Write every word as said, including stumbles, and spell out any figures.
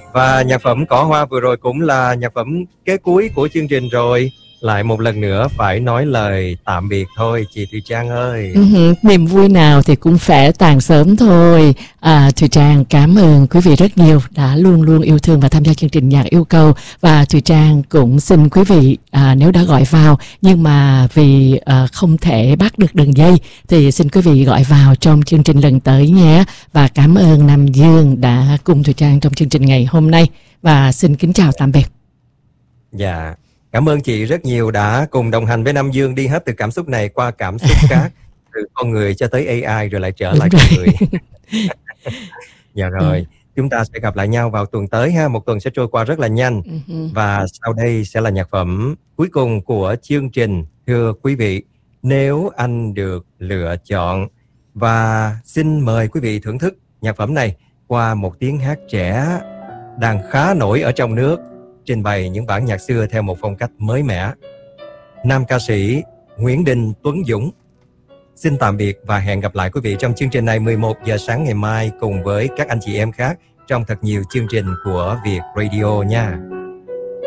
Và nhạc phẩm Cỏ Hoa vừa rồi cũng là nhạc phẩm kế cuối của chương trình rồi. Lại một lần nữa phải nói lời tạm biệt thôi chị Thùy Trang ơi. Uh-huh. Niềm vui nào thì cũng phải tàn sớm thôi. à, Thùy Trang cảm ơn quý vị rất nhiều đã luôn luôn yêu thương và tham gia chương trình Nhạc Yêu Cầu. Và Thùy Trang cũng xin quý vị à, nếu đã gọi vào nhưng mà vì à, không thể bắt được đường dây thì xin quý vị gọi vào trong chương trình lần tới nhé. Và cảm ơn Nam Dương đã cùng Thùy Trang trong chương trình ngày hôm nay. Và xin kính chào tạm biệt. Dạ, cảm ơn chị rất nhiều đã cùng đồng hành với Nam Dương đi hết từ cảm xúc này qua cảm xúc khác, từ con người cho tới a i rồi lại trở Đúng lại rồi. con người. Dạ rồi, ừ. Chúng ta sẽ gặp lại nhau vào tuần tới ha, một tuần sẽ trôi qua rất là nhanh. Uh-huh. Và sau đây sẽ là nhạc phẩm cuối cùng của chương trình. Thưa quý vị, Nếu Anh Được Lựa Chọn. Và xin mời quý vị thưởng thức nhạc phẩm này qua một tiếng hát trẻ đang khá nổi ở trong nước, trình bày những bản nhạc xưa theo một phong cách mới mẻ. Nam ca sĩ Nguyễn Đình Tuấn Dũng. Xin tạm biệt và hẹn gặp lại quý vị trong chương trình này mười một giờ sáng ngày mai cùng với các anh chị em khác trong thật nhiều chương trình của Việt Radio nha.